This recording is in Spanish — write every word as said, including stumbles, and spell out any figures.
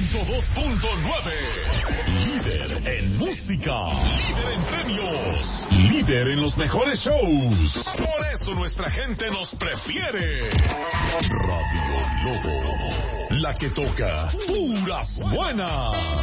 ciento dos punto nueve. Líder en música. Líder en premios. Líder en los mejores shows. Por eso nuestra gente nos prefiere. Radio Lobo. La que toca puras buenas.